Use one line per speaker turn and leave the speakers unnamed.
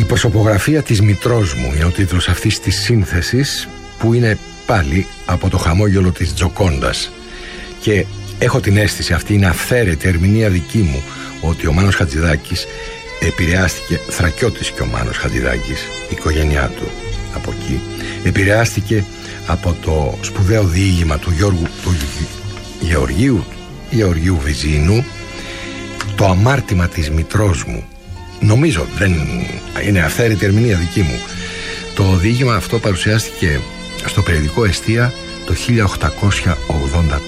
προσωπογραφία της μητρός μου είναι ο τίτλος αυτής της σύνθεσης, που είναι πάλι από το χαμόγελο της Τζοκόντας. Και έχω την αίσθηση, αυτή είναι αυθαίρετη ερμηνεία δική μου, ότι ο Μάνος Χατζηδάκης επηρεάστηκε, Θρακιώτης και ο Μάνος Χατζηδάκης, η οικογένειά του από εκεί, επηρεάστηκε από το σπουδαίο διήγημα του Γεωργίου Βυζίνου, το αμάρτημα της μητρός μου. Νομίζω, δεν είναι αυθαίρετη ερμηνεία δική μου. Το διήγημα αυτό παρουσιάστηκε στο περιοδικό Εστία το 1884.